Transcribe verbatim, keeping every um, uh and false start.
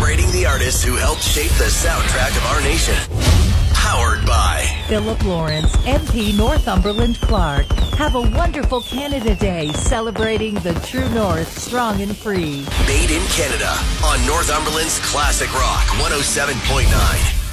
celebrating the artists who helped shape the soundtrack of our nation. Powered by Philip Lawrence, M P Northumberland Clark. Have a wonderful Canada Day celebrating the true North strong and free. Made in Canada on Northumberland's Classic Rock one oh seven point nine.